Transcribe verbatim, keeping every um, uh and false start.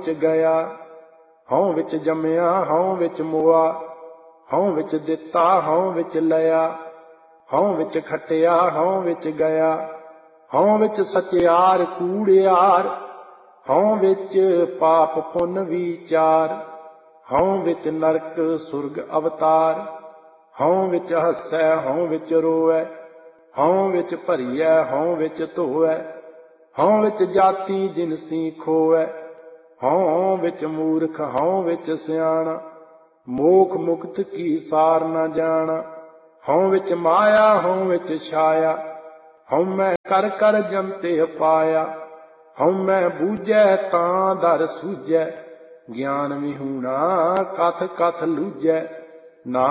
ਵਿੱਚ ਗਿਆ, ਹਉ ਵਿੱਚ ਜੰਮਿਆ ਹਉ ਵਿੱਚ ਮੋਆ, ਹਉ ਵਿੱਚ ਦਿੱਤਾ ਹਉ ਵਿੱਚ ਲਿਆ, ਹਉ ਵਿੱਚ ਖੱਟਿਆ ਹਉ ਵਿੱਚ ਗਿਆ, ਹਉ ਵਿੱਚ ਸਚਿਆਰ ਕੂੜਿਆਰ, ਹਉ ਵਿੱਚ ਪਾਪ ਪੁੰਨ ਵਿਚਾਰ, ਹਉ ਵਿੱਚ ਨਰਕ ਸੁਰਗ ਅਵਤਾਰ, ਹਉ ਵਿੱਚ ਹੱਸੈ ਹਉ ਵਿੱਚ ਰੋਵੈ, ਹਉ ਵਿੱਚ ਭਰੀਐ ਹਉ ਵਿੱਚ ਧੋਵੈ, ਹਉ ਵਿੱਚ ਜਾਤੀ ਜਿਨਸੀ ਖੋਵੈ, ਹਉ ਵਿੱਚ ਮੂਰਖ ਹਉ ਵਿੱਚ ਸਿਆਣਾ, ਮੋਖ ਮੁਕਤ ਕੀ ਸਾਰ ਨ ਜਾਣਾ, ਹਉ ਵਿੱਚ ਮਾਇਆ ਹਉ ਵਿੱਚ ਛਾਇਆ, ਹਉ ਮੈਂ ਕਰ ਕਰ ਜੰਤੇ ਪਾਇਆ, ਹਉ ਮੈਂ ਬੂਝੈ ਤਾਂ ਦਰ ਸੂਝੈ, ਗਿਆਨ ਵਿਹੂਣਾ ਕਥ ਕਥ ਲੂਝੈ।